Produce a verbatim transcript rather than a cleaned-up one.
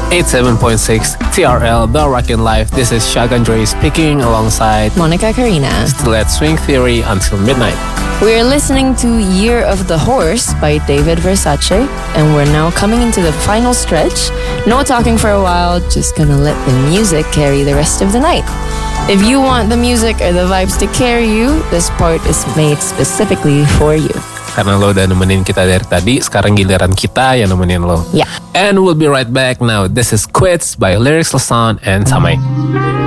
eighty-seven point six T R L, The Rockin' Life. This is Shotgun Dre speaking alongside Monica Karina. Still at Swing Theory until midnight. We're listening to Year of the Horse by David Versace, and we're now coming into the final stretch. No talking for a while, just gonna let the music carry the rest of the night. If you want the music or the vibes to carry you, this part is made specifically for you. Karena lo udah nemenin kita dari tadi, sekarang giliran kita yang nemenin lo. Yeah. And we'll be right back now. This is Quits by Lyrics Lasan and Tamay.